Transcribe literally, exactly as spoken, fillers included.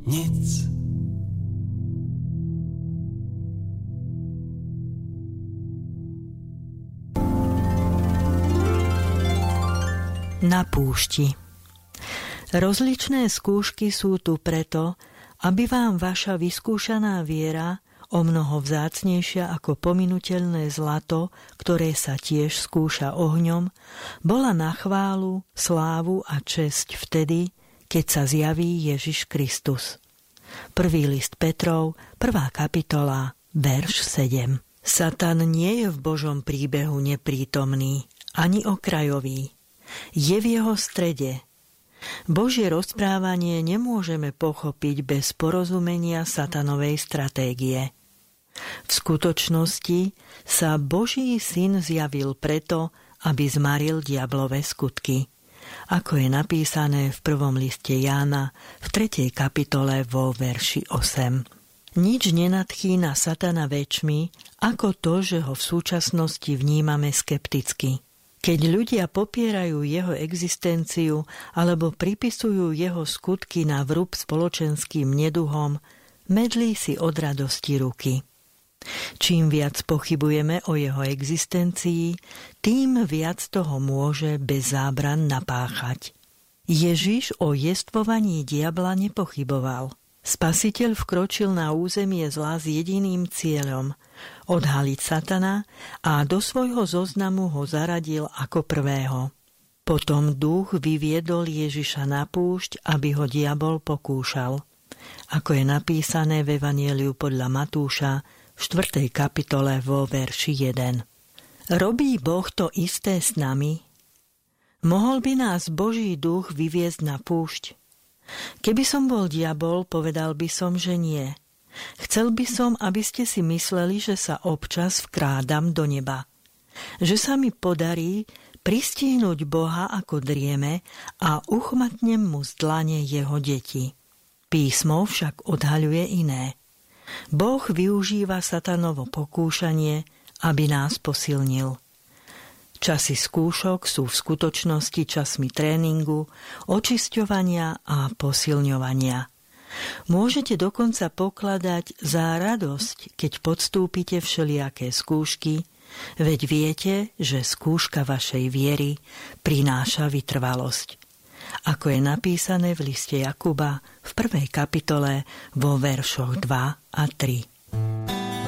nic. Na púšti. Rozličné skúšky sú tu preto, aby vám vaša vyskúšaná viera, o mnoho vzácnejšia ako pominuteľné zlato, ktoré sa tiež skúša ohňom, bola na chválu, slávu a česť vtedy, keď sa zjaví Ježiš Kristus. Prvý list Petrov, prvá kapitola, verš sedem. Satan nie je v Božom príbehu neprítomný, ani okrajový. Je v jeho strede. Božie rozprávanie nemôžeme pochopiť bez porozumenia satanovej stratégie. V skutočnosti sa Boží syn zjavil preto, aby zmaril diablové skutky. Ako je napísané v prvom liste Jána v tretej kapitole vo verši osem. Nič nenadchýna satana väčšmi ako to, že ho v súčasnosti vnímame skepticky. Keď ľudia popierajú jeho existenciu alebo pripisujú jeho skutky na vrub spoločenským neduhom, medlí si od radosti ruky. Čím viac pochybujeme o jeho existencii, tým viac toho môže bez zábran napáchať. Ježiš o jestvovaní diabla nepochyboval. Spasiteľ vkročil na územie zla s jediným cieľom – odhaliť satana a do svojho zoznamu ho zaradil ako prvého. Potom duch vyviedol Ježiša na púšť, aby ho diabol pokúšal. Ako je napísané v Evanjeliu podľa Matúša v štvrtej kapitole vo verši jeden. Robí Boh to isté s nami? Mohol by nás Boží duch vyviezť na púšť? Keby som bol diabol, povedal by som, že nie. Chcel by som, aby ste si mysleli, že sa občas vkrádam do neba. Že sa mi podarí pristihnúť Boha ako drieme a uchmatnem mu z dlane jeho deti. Písmo však odhaľuje iné. Boh využíva satanovo pokúšanie, aby nás posilnil. Časy skúšok sú v skutočnosti časmi tréningu, očisťovania a posilňovania. Môžete dokonca pokladať za radosť, keď podstúpite všelijaké skúšky, veď viete, že skúška vašej viery prináša vytrvalosť. Ako je napísané v liste Jakuba v prvej kapitole vo veršoch dva a tri.